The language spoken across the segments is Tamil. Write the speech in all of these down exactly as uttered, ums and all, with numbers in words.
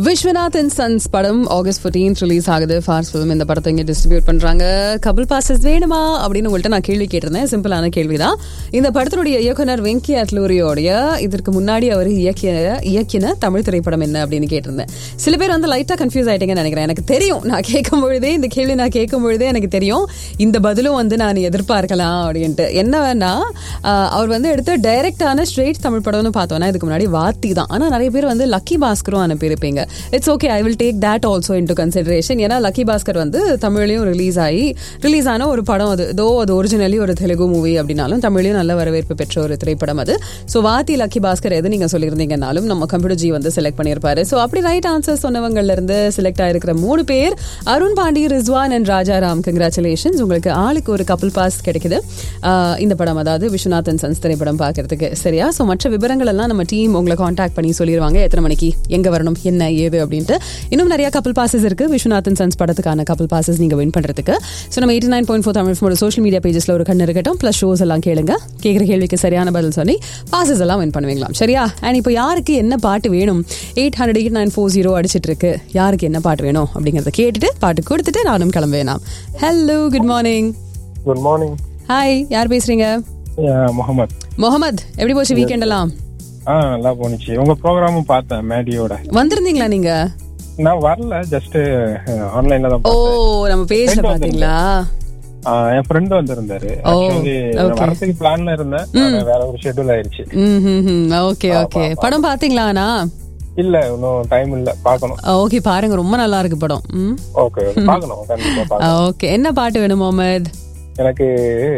விஸ்வநாத் அண்ட் சன்ஸ் படம் ஆகஸ்ட் பதினான்காம் ரிலீஸ் ஆகுது. ஃபாஸ்ட் ஃபிலிம் இந்த படத்தை இங்கே டிஸ்ட்ரிபியூட் பண்றாங்க. கபில் பாசஸ் வேணுமா அப்படின்னு உங்கள்கிட்ட நான் கேள்வி கேட்டிருந்தேன். சிம்பிளான கேள்விதான். இந்த படத்தினுடைய இயக்குனர் வெங்கி அட்லூரியோடைய இதற்கு முன்னாடி அவர் இயக்கிய இயக்கின தமிழ் திரைப்படம் என்ன அப்படின்னு கேட்டிருந்தேன். சில பேர் வந்து லைட்டா கன்ஃபியூஸ் ஆயிட்டீங்கன்னு நினைக்கிறேன். எனக்கு தெரியும், நான் கேட்கும் பொழுதே இந்த கேள்வி நான் கேட்கும் பொழுதே எனக்கு தெரியும் இந்த பதிலும் வந்து நான் எதிர்பார்க்கலாம் அப்படின்ட்டு. என்ன வேணா அவர் வந்து எடுத்த டைரக்டான ஸ்ட்ரெயிட் தமிழ் படம்னு பார்த்தோன்னா இதுக்கு முன்னாடி வாத்தி தான். ஆனால் நிறைய பேர் வந்து lucky பாஸ்கரும் அனுப்பியிருப்பீங்க. It's okay, I will take that also into consideration. ஏன்னா லக்கி பாஸ்கர் வந்து தமிழ்லையும் ரிலீஸ் ஆகி ரிலீஸ் ஆன ஒரு படம் அது. தோ அது ஒரிஜினலி ஒரு தெலுங்கு மூவி அப்படின்னாலும் தமிழ்லையும் நல்ல வரவேற்பு பெற்ற ஒரு திரைப்படம் அது. ஸோ வாத்தி லக்கி பாஸ்கர் எது நீங்க சொல்லியிருந்தீங்கன்னாலும் நம்ம கம்ப்யூட்டர் ஜி வந்து செலக்ட் பண்ணியிருப்பாரு. ஸோ அப்படி ரைட் ஆன்சர் சொன்னவங்கள்ல இருந்து செலக்ட் ஆயிருக்கிற மூணு பேர் அருண் பாண்டி, ரிஸ்வான் அண்ட் ராஜாராம். கங்க்ராச்சுலேஷன்ஸ், உங்களுக்கு ஆளுக்கு ஒரு கப்பல் பாஸ் கிடைக்குது இந்த படம், அதாவது விஸ்வநாத் அண்ட் சன்ஸ் திரைப்படம் பார்க்கறதுக்கு. சரியா? ஸோ மற்ற விவரங்கள் எல்லாம் நம்ம டீம் உங்களை கான்டாக்ட் பண்ணி சொல்லிடுவாங்க, எத்தனை மணிக்கு எங்க வரணும் என்ன ஏது அப்படின்ட்டு. இன்னும் நிறைய கப்பல் பாசஸ் இருக்கு விஸ்வநாத் அண்ட் சன்ஸ் படத்துக்கான கப்பல் பாசஸ் நீங்க வின் பண்றதுக்கு. ஸோ நம்ம eighty nine point four Tamil social media பேஜஸ்ல ஒரு கண்ணு இருக்கட்டும், பிளஸ் ஷோஸ் எல்லாம் கேளுங்க. கேட்குற கேள்விக்கு சரியான பதில் சொல்லி பாசஸ் எல்லாம் வின் பண்ணுவீங்களாம். சரியா? அண்ட் இப்போ யாருக்கு என்ன பாட்டு வேணும் eight hundred eight nine four zero அடிச்சிட்டு இருக்கு. யாருக்கு என்ன பாட்டு வேணும் அப்படிங்கறத கேட்டுட்டு பாட்டு கொடுத்துட்டு நானும் கிளம்புவேனாம். Hello, good morning. Good morning. Hi, யார் பேசுறீங்க? முகமது. முகமது, எப்படி போச்சு வீக்கெண்ட் எல்லாம்? ஆ, நல்லா போனுச்சு. உங்க ப்ரோகிராமும் பார்த்தேன், மேடியோட. வந்திருந்தீங்களா நீங்க? நான் வரல, ஜஸ்ட் ஆன்லைன்ல தான் பார்த்தேன். ஓ, நம்ம பேஜ்ல பாத்தீங்களா? என் ஃப்ரெண்ட் வந்திருந்தாரு. வரதுக்கு பிளான்ல இருந்தேன், வேற ஒரு ஷெட்யூல் ஆயிருச்சு. Okay okay. படம் பாத்தீங்களானா? இல்ல, இன்னும் டைம் இல்ல, பார்க்கணும். ஓகே, பாருங்க, ரொம்ப நல்லா இருக்கு படம். ஓகே, பார்க்கணும், கண்டிப்பா பார்க்கணும். ஓகே, என்ன பாட்டு வேணும் முகமது? எனக்கு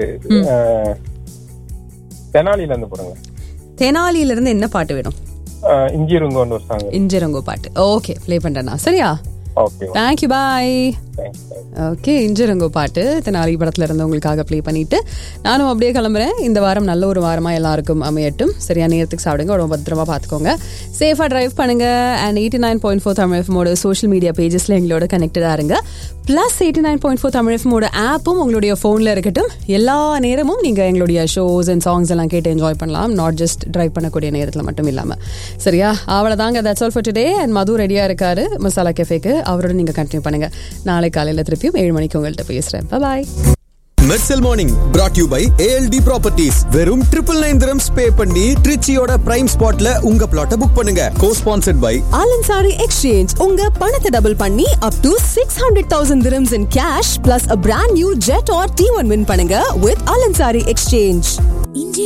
தெனாலில இருந்து போடுங்க. தெனாலில இருந்து என்ன பாட்டு வேணும்? இஞ்சிருங்கோன்னு ஒரு சாங். இஞ்சிருங்கோ பாட்டு. Okay, play பண்றேனா? சரியா? Okay, thank you, bye. Okay, இஞ்சிருங்கோ பாட்டு தெனாலி படத்துல இருந்து உங்களுக்காக ப்ளே பண்ணிட்டு நானும் அப்படியே கிளம்புறேன். இந்த வாரம் நல்ல ஒரு வாரமா எல்லாருக்கும் அமையட்டும். சரியா நேரத்துக்கு சாப்பிடுங்க, ரொம்ப பத்திரமா பாத்துக்கோங்க, சேஃபா டிரைவ் பண்ணுங்க. And eighty nine point four Tamil எஃப்எமோட social media பேஜஸ்ல எங்களோட கனெக்டடா இருங்க. Plus eighty nine point four Tamil எஃப்எமோட ஆப்பும் உங்களுடைய போன்ல இருக்கட்டும். எல்லா நேரமும் நீங்க எங்களுடைய ஷோஸ் அண்ட் சாங்ஸ் எல்லாம் கேட்டு என்ஜாய் பண்ணலாம், நாட் ஜஸ்ட் டிரைவ் பண்ணக்கூடிய நேரத்துல மட்டும் இல்லாம. சரியா? அவ்வளவுதாங்க. That's all for today. And மது ரெடியா இருக்காரு மசாலா கெஃபேக்கு. அவரோட நீங்க கண்டினியூ பண்ணுங்க. நாளை காலையில திருப்பியும் ஏழு மணிக்கு உங்கள்கிட்ட பேசுறேன். பாய். Mersal morning brought you by A L D properties. வெறும் ட்ரிபிள் நைன் திரம்ஸ் பே பண்ணி ட்ரிச்சியோட பிரைம் ஸ்பாட்ல உங்க பிளாட்டை புக் பண்ணுங்க. கோ ஸ்பான்சர்ட் பை ஆலன்சாரி எக்ஸ்சேஞ்ச். உங்க பணத்தை டபுள் பண்ணி up to six hundred thousand dirhams in cash plus a brand new jet or T one win பண்ணுங்க with ஆலன்சாரி எக்ஸ்சேஞ்ச்.